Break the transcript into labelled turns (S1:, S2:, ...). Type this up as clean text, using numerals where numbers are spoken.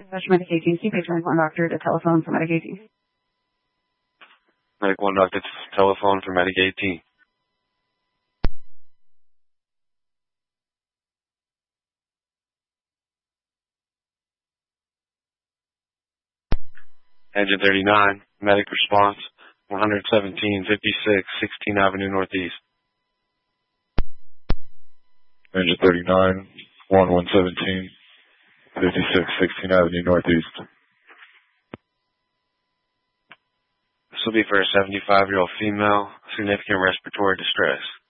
S1: Medic 18, page 1 doctor to telephone for Medic 18.
S2: Medic 1 doctor to telephone for Medic 18. Engine 39, medic response, 117, 56, 16 Avenue Northeast.
S3: Engine 39, 117, 56, 16 Avenue Northeast.
S2: This will be for a 75-year-old female, significant respiratory distress.